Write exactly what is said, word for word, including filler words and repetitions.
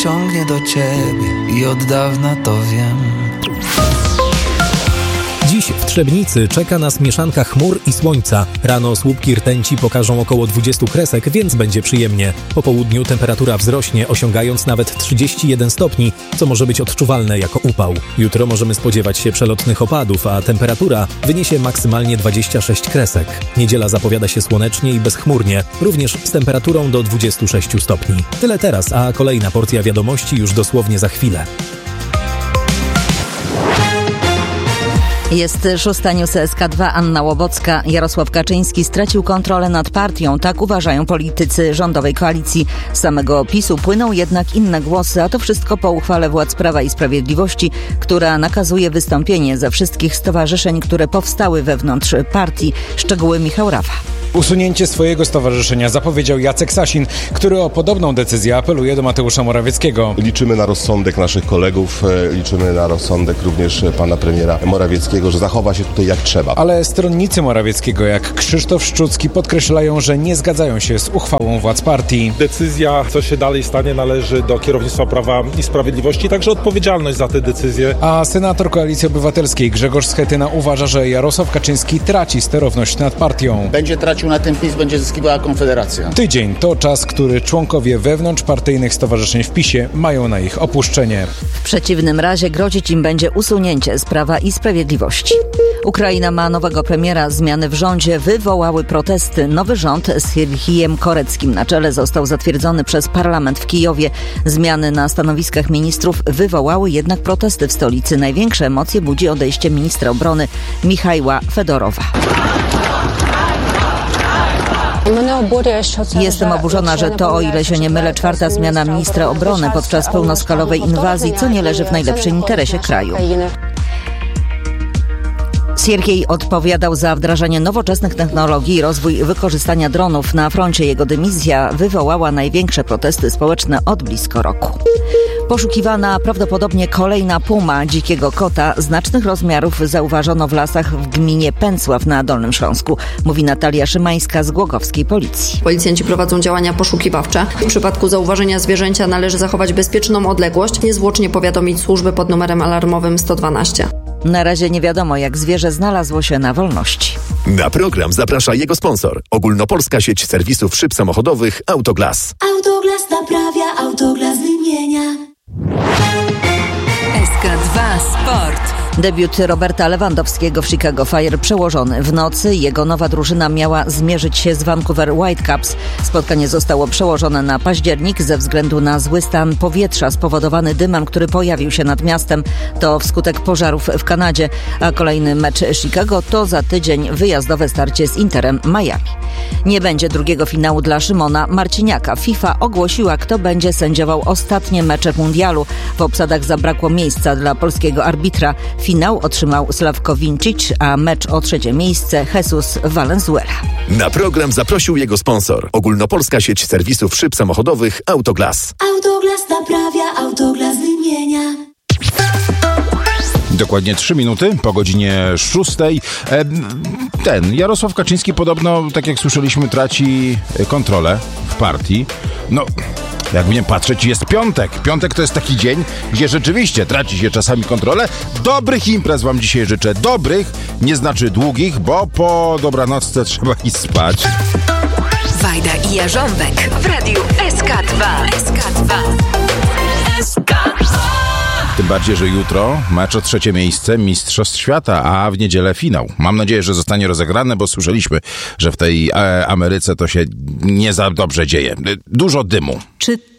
ciągnie do ciebie i od dawna to wiem. Dziś w Trzebnicy czeka nas mieszanka chmur i słońca. Rano słupki rtęci pokażą około dwadzieścia kresek, więc będzie przyjemnie. Po południu temperatura wzrośnie, osiągając nawet trzydzieści jeden stopni, co może być odczuwalne jako upał. Jutro możemy spodziewać się przelotnych opadów, a temperatura wyniesie maksymalnie dwadzieścia sześć kresek. Niedziela zapowiada się słonecznie i bezchmurnie, również z temperaturą do dwudziestu sześciu stopni. Tyle teraz, a kolejna porcja wiadomości już dosłownie za chwilę. Jest szósta News S K dwa, Anna Łobocka. Jarosław Kaczyński stracił kontrolę nad partią, tak uważają politycy rządowej koalicji. Z samego PiSu płyną jednak inne głosy, a to wszystko po uchwale władz Prawa i Sprawiedliwości, która nakazuje wystąpienie ze wszystkich stowarzyszeń, które powstały wewnątrz partii. Szczegóły Michał Rawa. Usunięcie swojego stowarzyszenia zapowiedział Jacek Sasin, który o podobną decyzję apeluje do Mateusza Morawieckiego. Liczymy na rozsądek naszych kolegów, liczymy na rozsądek również pana premiera Morawieckiego, że zachowa się tutaj jak trzeba. Ale stronnicy Morawieckiego jak Krzysztof Szczucki podkreślają, że nie zgadzają się z uchwałą władz partii. Decyzja, co się dalej stanie, należy do kierownictwa Prawa i Sprawiedliwości, także odpowiedzialność za te decyzje. A senator Koalicji Obywatelskiej Grzegorz Schetyna uważa, że Jarosław Kaczyński traci sterowność nad partią. Będzie tracił na tym PiS, będzie zyskiwała Konfederacja. Tydzień to czas, który członkowie wewnątrzpartyjnych stowarzyszeń w PiSie mają na ich opuszczenie. W przeciwnym razie grozić im będzie usunięcie z Prawa i Sprawiedliwości. Ukraina ma nowego premiera. Zmiany w rządzie wywołały protesty. Nowy rząd z Sierhijem Koreckim na czele został zatwierdzony przez parlament w Kijowie. Zmiany na stanowiskach ministrów wywołały jednak protesty w stolicy. Największe emocje budzi odejście ministra obrony Michajła Fedorowa. Jestem oburzona, że to, o ile się nie mylę, czwarta zmiana ministra obrony podczas pełnoskalowej inwazji, co nie leży w najlepszym interesie kraju. Sierhiej odpowiadał za wdrażanie nowoczesnych technologii i rozwój wykorzystania dronów. Na froncie jego dymisja wywołała największe protesty społeczne od blisko roku. Poszukiwana prawdopodobnie kolejna puma dzikiego kota znacznych rozmiarów zauważono w lasach w gminie Pęcław na Dolnym Śląsku, mówi Natalia Szymańska z głogowskiej policji. Policjanci prowadzą działania poszukiwawcze. W przypadku zauważenia zwierzęcia należy zachować bezpieczną odległość, niezwłocznie powiadomić służby pod numerem alarmowym sto dwanaście. Na razie nie wiadomo, jak zwierzę znalazło się na wolności. Na program zaprasza jego sponsor. Ogólnopolska sieć serwisów szyb samochodowych Autoglas. Autoglas naprawia, Autoglas wymienia. S K dwa Sport. Debiut Roberta Lewandowskiego w Chicago Fire przełożony. W nocy jego nowa drużyna miała zmierzyć się z Vancouver Whitecaps. Spotkanie zostało przełożone na październik ze względu na zły stan powietrza spowodowany dymem, który pojawił się nad miastem. To wskutek pożarów w Kanadzie. A kolejny mecz Chicago to za tydzień wyjazdowe starcie z Interem Miami. Nie będzie drugiego finału dla Szymona Marciniaka. FIFA ogłosiła, kto będzie sędziował ostatnie mecze mundialu. W obsadach zabrakło miejsca dla polskiego arbitra. Finał otrzymał Sławko Vincic, a mecz o trzecie miejsce Jesus Valenzuela. Na program zaprosił jego sponsor. Ogólnopolska sieć serwisów szyb samochodowych Autoglas. Autoglas naprawia, Autoglas wymienia. Dokładnie trzy minuty po godzinie szóstej. Ten Jarosław Kaczyński podobno, tak jak słyszeliśmy, traci kontrolę w partii. No, jakby nie patrzeć, jest piątek. Piątek to jest taki dzień, gdzie rzeczywiście traci się czasami kontrolę. Dobrych imprez wam dzisiaj życzę. Dobrych, nie znaczy długich, bo po dobranocce trzeba iść spać. Wajda i Jarząbek w radiu S K dwa. S K dwa. S K dwa. Tym bardziej, że jutro mecz o trzecie miejsce Mistrzostw Świata, a w niedzielę finał. Mam nadzieję, że zostanie rozegrane, bo słyszeliśmy, że w tej e, Ameryce to się nie za dobrze dzieje. Dużo dymu. Czy